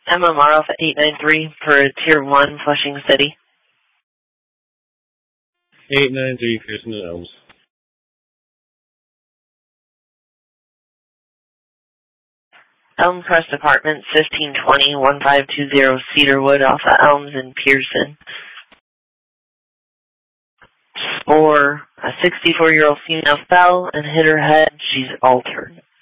MMR Alpha 893 for Tier 1, Flushing City. 893, Pearson and Elms. Elm Crest Apartments, 1520-1520 Cedarwood, Alpha Elms in Pearson. For a 64-year-old female fell and hit her head. She's altered.